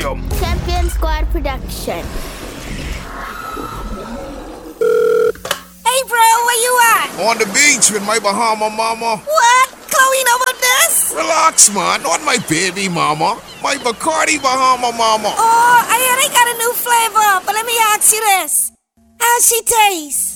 Radio. Champion Squad production. Hey bro, where you at? On the beach with my Bahama mama. What? Chloe know about this? Relax, man. Not my baby mama. My Bacardi Bahama mama. Oh, I hear they got a new flavor, but let me ask you this. How she taste?